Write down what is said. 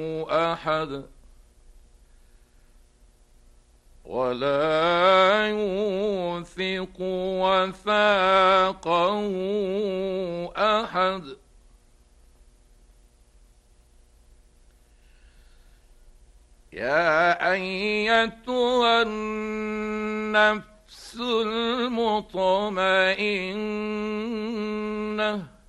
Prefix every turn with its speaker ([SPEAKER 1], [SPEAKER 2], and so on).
[SPEAKER 1] أحد ولا يوثق وثاقه أحد. يا أيتها النفس المطمئنة